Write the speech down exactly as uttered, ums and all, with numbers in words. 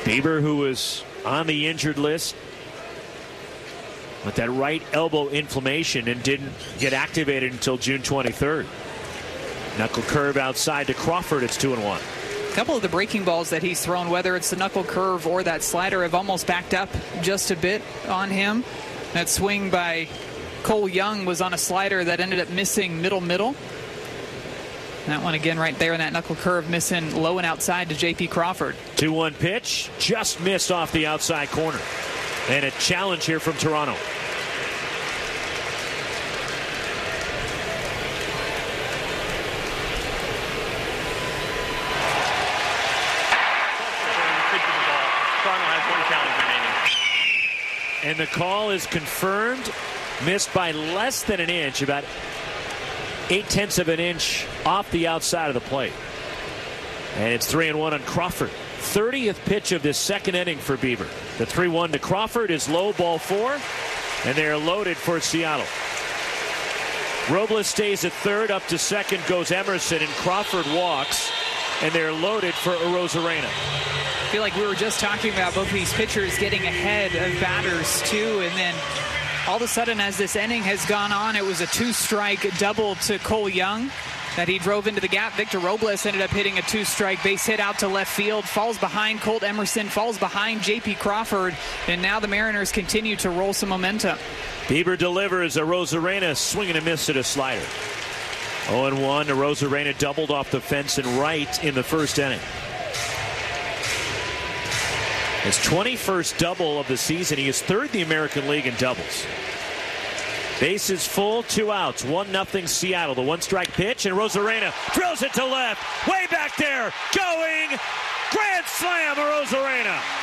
Bieber, who was on the injured list with that right elbow inflammation and didn't get activated until June twenty-third. Knuckle curve outside to Crawford. It's two and one. A couple of the breaking balls that he's thrown, whether it's the knuckle curve or that slider, have almost backed up just a bit on him. That swing by Cole Young was on a slider that ended up missing middle-middle. That one again right there in that knuckle curve, missing low and outside to J P. Crawford. two one pitch, just missed off the outside corner. And a challenge here from Toronto. And the call is confirmed. Missed by less than an inch, about eight tenths of an inch off the outside of the plate. And it's three and one on Crawford. thirtieth pitch of this second inning for Bieber. The three one to Crawford is low, ball four. And they're loaded for Seattle. Robles stays at third. Up to second goes Emerson, and Crawford walks. And they're loaded for Arozarena. I feel like we were just talking about both of these pitchers getting ahead of batters too, and then all of a sudden as this inning has gone on, it was a two-strike double to Cole Young that he drove into the gap. Victor Robles ended up hitting a two-strike base hit out to left field, falls behind Colt Emerson, falls behind J P. Crawford, and now the Mariners continue to roll some momentum. Bieber delivers. Arozarena swinging and miss at a slider. oh and one. Arozarena doubled off the fence and right in the first inning. His twenty-first double of the season. He is third in the American League in doubles. Bases full, two outs, one nothing Seattle. The one-strike pitch, and Arozarena drills it to left. Way back there, going, grand slam, Arozarena.